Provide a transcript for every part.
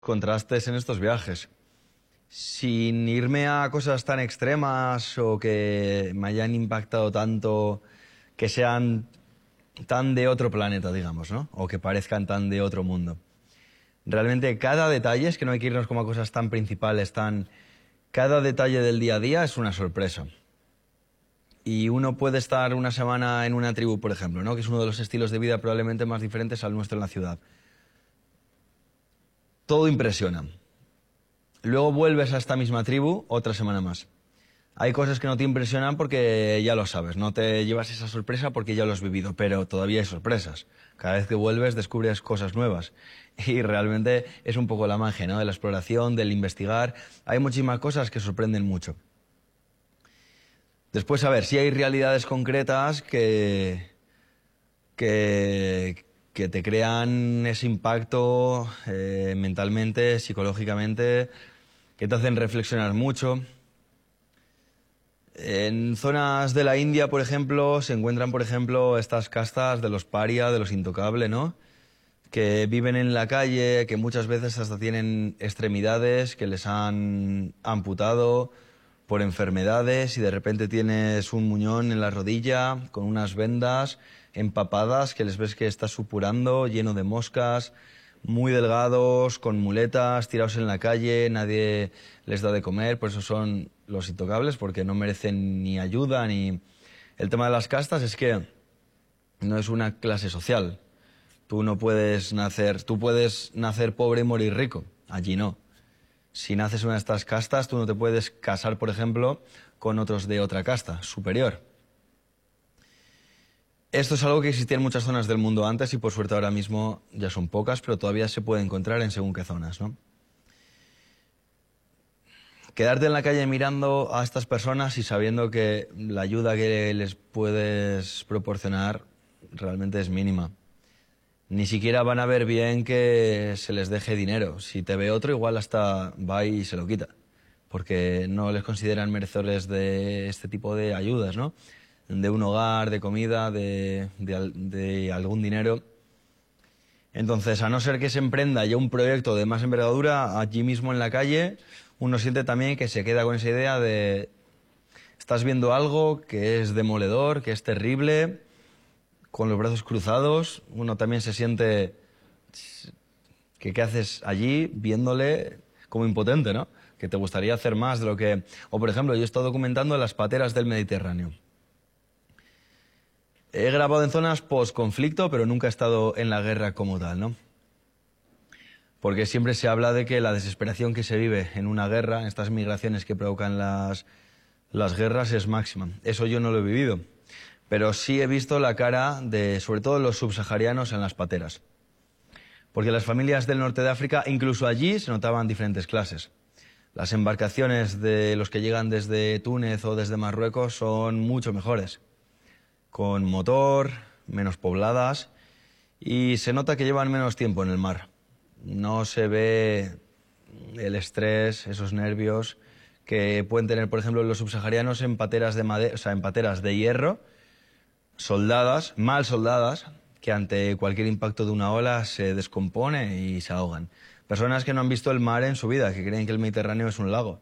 Contrastes en estos viajes. Sin irme a cosas tan extremas o que me hayan impactado tanto, que sean tan de otro planeta, digamos, ¿no? O que parezcan tan de otro mundo. Realmente cada detalle, es que no hay que irnos como a cosas tan principales, cada detalle del día a día es una sorpresa. Y uno puede estar una semana en una tribu, por ejemplo, ¿no? Que es uno de los estilos de vida probablemente más diferentes al nuestro en la ciudad. Todo impresiona. Luego vuelves a esta misma tribu otra semana más. Hay cosas que no te impresionan porque ya lo sabes, no te llevas esa sorpresa porque ya lo has vivido, pero todavía hay sorpresas. Cada vez que vuelves descubres cosas nuevas y realmente es un poco la magia, ¿no? De la exploración, del investigar. Hay muchísimas cosas que sorprenden mucho. Después, a ver, sí hay realidades concretas que te crean ese impacto mentalmente, psicológicamente, que te hacen reflexionar mucho. En zonas de la India, por ejemplo, se encuentran, por ejemplo, estas castas de los paria, de los intocable, ¿no? Que viven en la calle, que muchas veces hasta tienen extremidades que les han amputado por enfermedades y de repente tienes un muñón en la rodilla con unas vendas empapadas que les ves que está supurando, lleno de moscas, muy delgados, con muletas, tirados en la calle, nadie les da de comer, por eso son los intocables, porque no merecen ni ayuda ni... El tema de las castas es que no es una clase social. Tú puedes nacer pobre y morir rico, allí no. Si naces en una de estas castas, tú no te puedes casar, por ejemplo, con otros de otra casta superior. Esto es algo que existía en muchas zonas del mundo antes y por suerte ahora mismo ya son pocas, pero todavía se puede encontrar en según qué zonas, ¿no? Quedarte en la calle mirando a estas personas y sabiendo que la ayuda que les puedes proporcionar realmente es mínima. Ni siquiera van a ver bien que se les deje dinero. Si te ve otro, igual hasta va y se lo quita, porque no les consideran merecedores de este tipo de ayudas, ¿no? De un hogar, de comida, de algún dinero. Entonces, a no ser que se emprenda ya un proyecto de más envergadura, allí mismo en la calle, uno siente también que se queda con esa idea de estás viendo algo que es demoledor, que es terrible, con los brazos cruzados, uno también se siente que qué haces allí viéndole como impotente, ¿no? Que te gustaría hacer más de lo que... O, por ejemplo, yo he estado documentando las pateras del Mediterráneo. He grabado en zonas post-conflicto, pero nunca he estado en la guerra como tal, ¿no? Porque siempre se habla de que la desesperación que se vive en una guerra, en estas migraciones que provocan las guerras, es máxima. Eso yo no lo he vivido. Pero sí he visto la cara de, sobre todo, los subsaharianos en las pateras. Porque las familias del norte de África, incluso allí, se notaban diferentes clases. Las embarcaciones de los que llegan desde Túnez o desde Marruecos son mucho mejores. Con motor, menos pobladas, y se nota que llevan menos tiempo en el mar. No se ve el estrés, esos nervios que pueden tener, por ejemplo, los subsaharianos en pateras de madera, o sea, en pateras de hierro, soldadas, mal soldadas, que ante cualquier impacto de una ola se descompone y se ahogan. Personas que no han visto el mar en su vida, que creen que el Mediterráneo es un lago.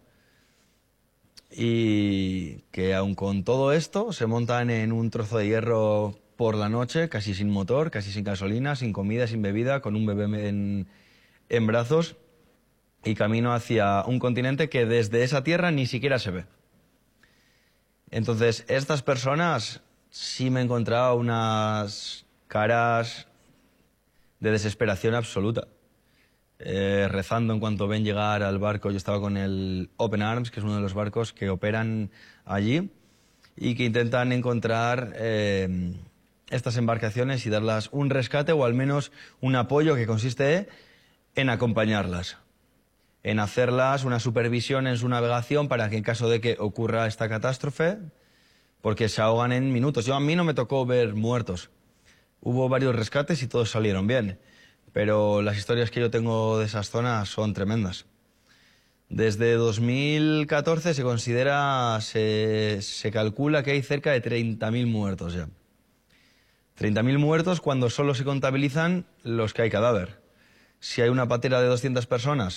Y que aun con todo esto se montan en un trozo de hierro por la noche, casi sin motor, casi sin gasolina, sin comida, sin bebida, con un bebé en brazos y camino hacia un continente que desde esa tierra ni siquiera se ve. Entonces, estas personas sí me he encontrado unas caras de desesperación absoluta. Rezando en cuanto ven llegar al barco. Yo estaba con el Open Arms, que es uno de los barcos que operan allí y que intentan encontrar estas embarcaciones y darlas un rescate o al menos un apoyo que consiste en acompañarlas, en hacerlas una supervisión en su navegación para que en caso de que ocurra esta catástrofe, porque se ahogan en minutos. A mí no me tocó ver muertos. Hubo varios rescates y todos salieron bien. Pero las historias que yo tengo de esas zonas son tremendas. Desde 2014 se calcula que hay cerca de 30.000 muertos ya. 30.000 muertos cuando solo se contabilizan los que hay cadáver. Si hay una patera de 200 personas,